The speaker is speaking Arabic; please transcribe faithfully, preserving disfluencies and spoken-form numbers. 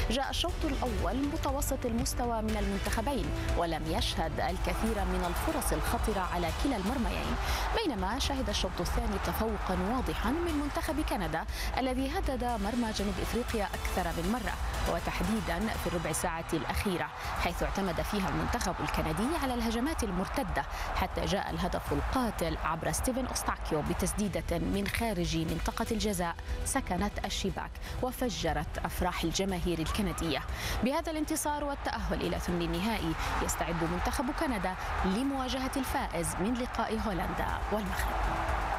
جاء الشوط الأول متوسط المستوى من المنتخبين ولم يشهد الكثير من الفرص الخطرة على كلا المرميين، بينما شهد الشوط الثاني تفوقا واضحا من منتخب كندا الذي هدد مرمى جنوب إفريقيا أكثر من مرة، وتحديدا في الربع ساعة الأخيرة، حيث اعتمد فيها المنتخب الكندي على الهجمات المرتدة حتى جاء الهدف القاتل عبر ستيفن أوستاكيو بتسديدة من خارج منطقة الجزاء سكنت الشباك وفجرت أفراح الجماهير الكندية. بهذا الانتصار والتأهل إلى ثمن النهائي يستعد منتخب كندا لمواجهة الفائز من لقاء هولندا والمغرب.